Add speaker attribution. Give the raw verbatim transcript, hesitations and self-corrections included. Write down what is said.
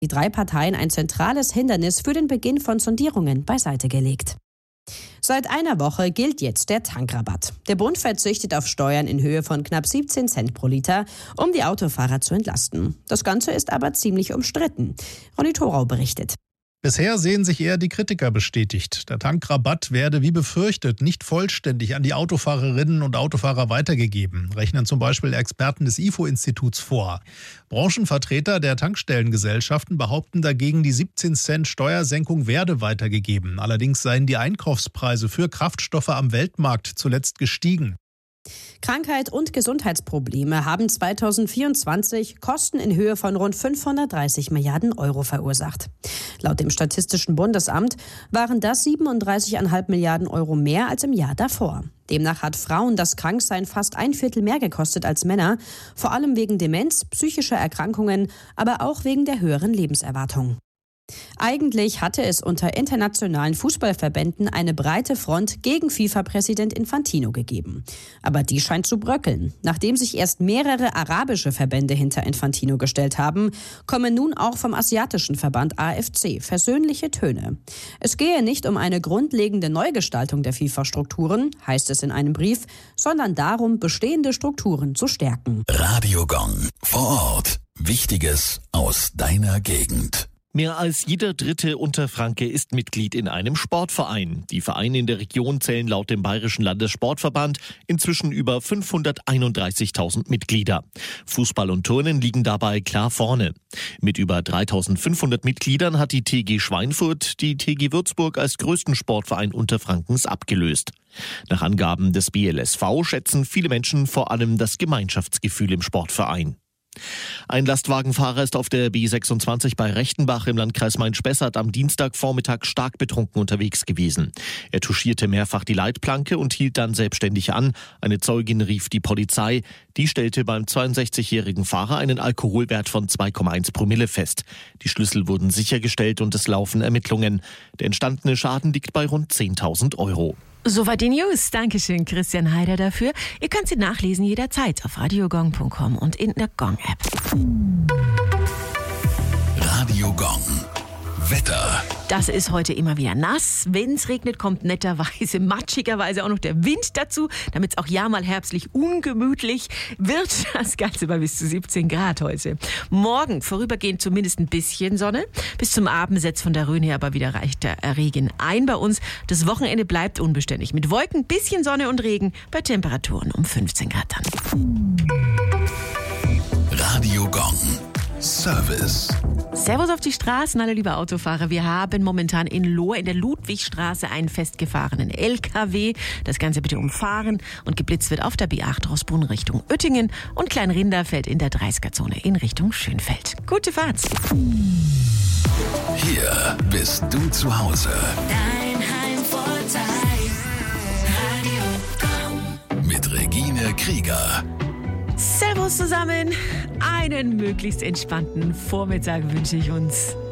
Speaker 1: die drei Parteien ein zentrales Hindernis für den Beginn von Sondierungen beiseite gelegt. Seit einer Woche gilt jetzt der Tankrabatt. Der Bund verzichtet auf Steuern in Höhe von knapp siebzehn Cent pro Liter, um die Autofahrer zu entlasten. Das Ganze ist aber ziemlich umstritten. Ronny Thorau berichtet.
Speaker 2: Bisher sehen sich eher die Kritiker bestätigt. Der Tankrabatt werde wie befürchtet nicht vollständig an die Autofahrerinnen und Autofahrer weitergegeben, rechnen zum Beispiel Experten des I F O-Instituts vor. Branchenvertreter der Tankstellengesellschaften behaupten dagegen, die siebzehn Cent Steuersenkung werde weitergegeben. Allerdings seien die Einkaufspreise für Kraftstoffe am Weltmarkt zuletzt gestiegen.
Speaker 1: Krankheit und Gesundheitsprobleme haben zweitausendvierundzwanzig Kosten in Höhe von rund fünfhundertdreißig Milliarden Euro verursacht. Laut dem Statistischen Bundesamt waren das siebenunddreißig Komma fünf Milliarden Euro mehr als im Jahr davor. Demnach hat Frauen das Kranksein fast ein Viertel mehr gekostet als Männer, vor allem wegen Demenz, psychischer Erkrankungen, aber auch wegen der höheren Lebenserwartung. Eigentlich hatte es unter internationalen Fußballverbänden eine breite Front gegen FIFA-Präsident Infantino gegeben. Aber die scheint zu bröckeln. Nachdem sich erst mehrere arabische Verbände hinter Infantino gestellt haben, kommen nun auch vom asiatischen Verband A F C versöhnliche Töne. Es gehe nicht um eine grundlegende Neugestaltung der FIFA-Strukturen, heißt es in einem Brief, sondern darum, bestehende Strukturen zu stärken.
Speaker 3: Radio Gong. Vor Ort. Wichtiges aus deiner Gegend.
Speaker 4: Mehr als jeder dritte Unterfranke ist Mitglied in einem Sportverein. Die Vereine in der Region zählen laut dem Bayerischen Landessportverband inzwischen über fünfhunderteinunddreißigtausend Mitglieder. Fußball und Turnen liegen dabei klar vorne. Mit über dreitausendfünfhundert Mitgliedern hat die T G Schweinfurt die T G Würzburg als größten Sportverein Unterfrankens abgelöst. Nach Angaben des B L S V schätzen viele Menschen vor allem das Gemeinschaftsgefühl im Sportverein. Ein Lastwagenfahrer ist auf der B sechsundzwanzig bei Rechtenbach im Landkreis Main-Spessart am Dienstagvormittag stark betrunken unterwegs gewesen. Er touchierte mehrfach die Leitplanke und hielt dann selbstständig an. Eine Zeugin rief die Polizei. Die stellte beim zweiundsechzigjährigen Fahrer einen Alkoholwert von zwei Komma eins Promille fest. Die Schlüssel wurden sichergestellt und es laufen Ermittlungen. Der entstandene Schaden liegt bei rund zehntausend Euro.
Speaker 5: Soweit die News. Dankeschön, Christian Heider, dafür. Ihr könnt sie nachlesen jederzeit auf radiogong punkt com und in der Gong-App.
Speaker 3: Radio Gong. Wetter.
Speaker 5: Das ist heute immer wieder nass. Wenn es regnet, kommt netterweise, matschigerweise auch noch der Wind dazu, damit es auch ja mal herbstlich ungemütlich wird. Das Ganze bei bis zu siebzehn Grad heute. Morgen vorübergehend zumindest ein bisschen Sonne. Bis zum Abend setzt von der Rhön her aber wieder reichter Regen ein bei uns. Das Wochenende bleibt unbeständig. Mit Wolken, bisschen Sonne und Regen bei Temperaturen um fünfzehn Grad dann.
Speaker 3: Radio Gong. Service.
Speaker 5: Servus auf die Straßen, alle liebe Autofahrer. Wir haben momentan in Lohr in der Ludwigstraße einen festgefahrenen L K W. Das Ganze bitte umfahren und geblitzt wird auf der B acht Rossbrunn Richtung Oettingen und Kleinrinderfeld in der dreißiger-Zone in Richtung Schönfeld. Gute Fahrt.
Speaker 3: Hier bist du zu Hause.
Speaker 6: Dein Heimvorteil. Radio Gong.
Speaker 3: Mit Regine Krieger.
Speaker 5: Servus zusammen. Einen möglichst entspannten Vormittag wünsche ich uns.